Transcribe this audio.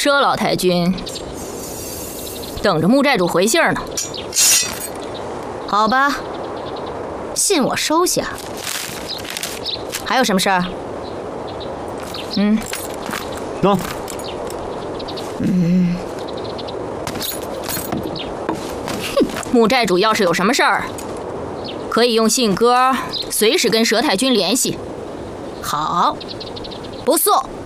佘老太君等着穆寨主回信呢。 好吧，信我收下。还有什么事儿？ 喏。 穆寨主要是有什么事儿，可以用信鸽随时跟佘太君联系。 好，不送。